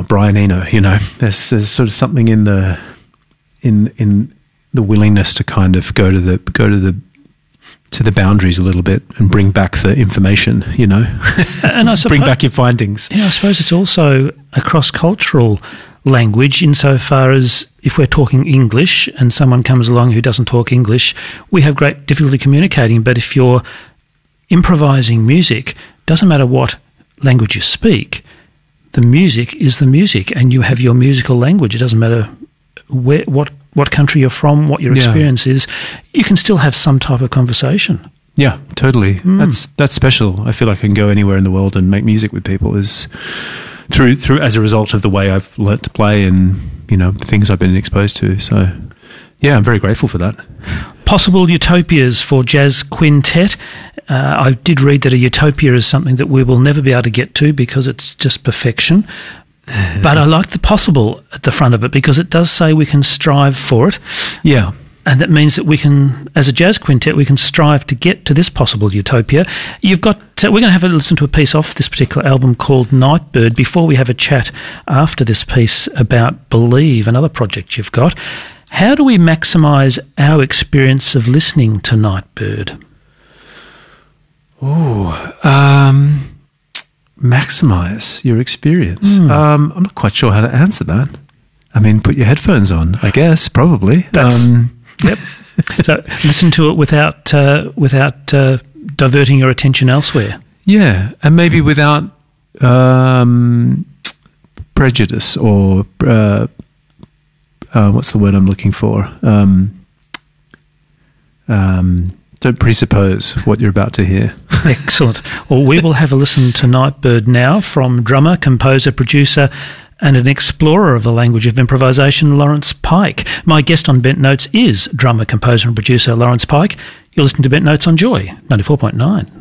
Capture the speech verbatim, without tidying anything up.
Brian Eno. You know, there's there's sort of something in the in in the willingness to kind of go to the go to the to the boundaries a little bit and bring back the information, you know, and I suppose, bring back your findings. Yeah, I suppose it's also a cross-cultural language insofar as if we're talking English and someone comes along who doesn't talk English, we have great difficulty communicating. But if you're improvising music, doesn't matter what language you speak, the music is the music, and you have your musical language. It doesn't matter where, what what country you're from, what your experience yeah. is, you can still have some type of conversation. Yeah, totally. Mm. That's that's special. I feel like I can go anywhere in the world and make music with people is through through as a result of the way I've learnt to play and, you know, things I've been exposed to. So, yeah, I'm very grateful for that. Possible utopias for jazz quintet. Uh, I did read that a utopia is something that we will never be able to get to because it's just perfection. But I like the possible at the front of it because it does say we can strive for it. Yeah. And that means that we can, as a jazz quintet, we can strive to get to this possible utopia. You've got, uh, we're going to have a listen to a piece off this particular album called Nightbird before we have a chat after this piece about Believe, another project you've got. How do we maximise our experience of listening to Nightbird? Oh, um... maximise your experience. Mm. Um, I'm not quite sure how to answer that. I mean, put your headphones on, I guess, probably. That's, um, yep. So listen to it without uh, without uh, diverting your attention elsewhere. Yeah, and maybe without um, prejudice or uh, uh, what's the word I'm looking for? Um, um, don't presuppose what you're about to hear. Excellent. Well, we will have a listen to Nightbird now from drummer, composer, producer and an explorer of the language of improvisation, Lawrence Pike. My guest on Bent Notes is drummer, composer and producer Lawrence Pike. You're listening to Bent Notes on Joy, ninety-four point nine.